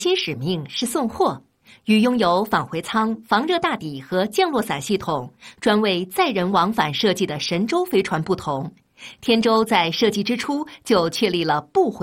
新使命是送货，与拥有返回舱、防热大底和降落伞系统、专为载人往返设计的神舟飞船不同，天舟在设计之初就确立了不回